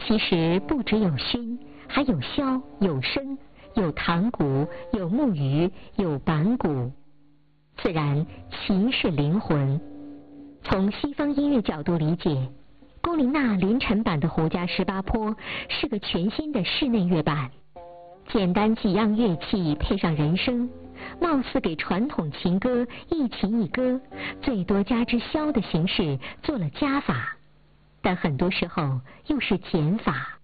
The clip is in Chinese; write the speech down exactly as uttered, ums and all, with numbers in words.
其实不只有埙，还有箫、有笙、有弹鼓、有木鱼、有板鼓。自然，琴是灵魂。从西方音乐角度理解，龚琳娜临晨版的《胡笳十八坡》是个全新的室内乐版，简单几样乐器配上人声，貌似给传统情歌一琴一歌，最多加之箫的形式做了加法，但很多时候又是减法。